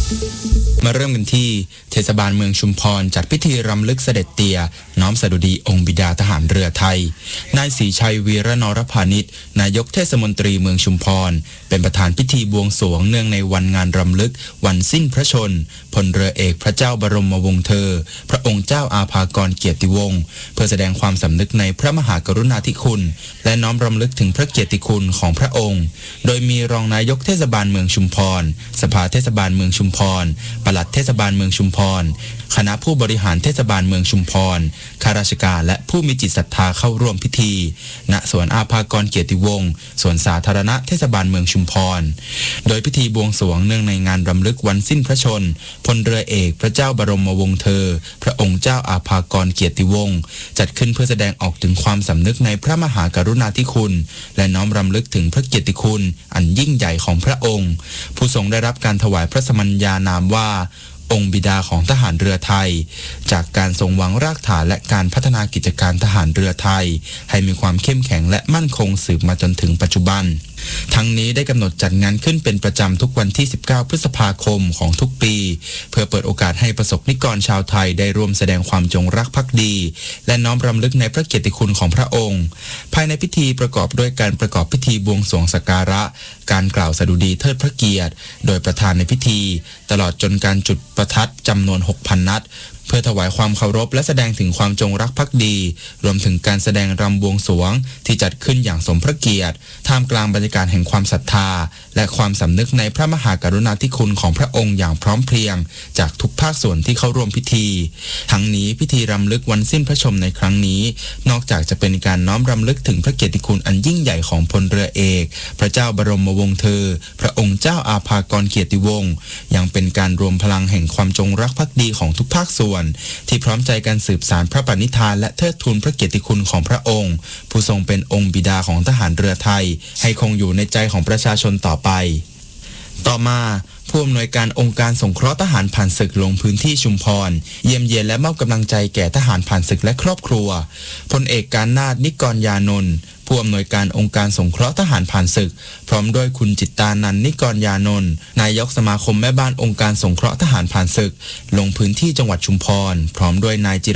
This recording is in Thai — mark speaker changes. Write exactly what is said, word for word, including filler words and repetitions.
Speaker 1: มาเริ่มกันที่เทศบาลเมืองชุมพรจัดพิธีรำลึกเสด็จเตี่ยน้อมสดุดีองค์บิดาทหารเรือไทยนายศรีชัยวีระนรพานิชนายกเทศมนตรีเมืองชุมพรเป็นประธานพิธีบวงสรวงเนื่องในวันงานรำลึกวันสิ้นพระชนพลเรือเอกพระเจ้าบรมวงศ์เธอพระองค์เจ้าอาภากรเกียรติวงศ์เพื่อแสดงความสำนึกในพระมหากรุณาธิคุณและน้อมรำลึกถึงพระเกียรติคุณของพระองค์โดยมีรองนายกเทศบาลเมืองชุมพรสภาเทศบาลเมืองชุมพรปลัดเทศบาลเมืองชุมพรคณะผู้บริหารเทศบาลเมืองชุมพรข้าราชการและผู้มีจิตศรัทธาเข้าร่วมพิธีณสวนอาภากรเกียรติวงศ์สวนสาธารณะเทศบาลเมืองชุมพรโดยพิธีบวงสรวงเนื่องในงานรำลึกวันสิ้นพระชนพลเรือเอกพระเจ้าบรมวงศ์เธอพระองค์เจ้าอาภากรเกียรติวงศ์จัดขึ้นเพื่อแสดงออกถึงความสำนึกในพระมหากรุณาธิคุณและน้อมรำลึกถึงพระเกียรติคุณอันยิ่งใหญ่ของพระองค์ผู้ทรงได้รับการถวายพระสมัญญานามว่าองค์บิดาของทหารเรือไทยจากการทรงวางรากฐานและการพัฒนากิจการทหารเรือไทยให้มีความเข้มแข็งและมั่นคงสืบมาจนถึงปัจจุบันทั้งนี้ได้กำหนดจัดงานขึ้นเป็นประจำทุกวันที่สิบเก้าพฤษภาคมของทุกปีเพื่อเปิดโอกาสให้ประสบนิกรชาวไทยได้ร่วมแสดงความจงรักภักดีและน้อมรำลึกในพระเกียรติคุณของพระองค์ภายในพิธีประกอบด้วยการประกอบพิธีบวงสรวงสักการะการกล่าวสดุดีเทิดพระเกียรติโดยประธานในพิธีตลอดจนการจุดประทัดจำนวน หกพัน นัดเพื่อถวายความเคารพและแสดงถึงความจงรักภักดีรวมถึงการแสดงรำบวงสรวงที่จัดขึ้นอย่างสมพระเกียรติท่ามกลางบรรยากาศแห่งความศรัทธาและความสำนึกในพระมหากรุณาธิคุณของพระองค์อย่างพร้อมเพรียงจากทุกภาคส่วนที่เข้าร่วมพิธีทั้งนี้พิธีรำลึกวันสิ้นพระชนม์ในครั้งนี้นอกจากจะเป็นการน้อมรำลึกถึงพระเกียรติคุณอันยิ่งใหญ่ของพลเรือเอกพระเจ้าบรมวงศ์เธอพระองค์เจ้าอาภากรเกียรติวงศ์ยังเป็นการรวมพลังแห่งความจงรักภักดีของทุกภาคส่วนที่พร้อมใจกันสืบสานพระปณิธานและเทิดทูนพระเกียรติคุณของพระองค์ผู้ทรงเป็นองค์บิดาของทหารเรือไทยให้คงอยู่ในใจของประชาชนต่อไปต่อมาผู้อำนวยการองค์การสงเคราะห์ทหารผ่านศึกลงพื้นที่ชุมพรเยี่ยมเยียนและมอบกำลังใจแก่ทหารผ่านศึกและครอบครัวพลเอกการนาถนิกรยานนท์ผู้อำนวยการองค์การสงเคราะห์ทหารผ่านศึกพร้อมด้วยคุณจิตตานันท์นิกรยานนท์นายกสมาคมแม่บ้านองค์การสงเคราะห์ทหารผ่านศึกลงพื้นที่จังหวัดชุมพรพร้อมด้วยนายจิ